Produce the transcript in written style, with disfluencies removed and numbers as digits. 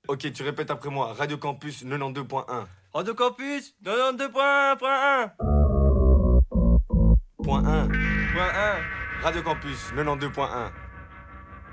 Ok, tu répètes après moi. Radio Campus 92.1. Radio Campus 92.1. Point 1. Point 1. Radio Campus 92.1.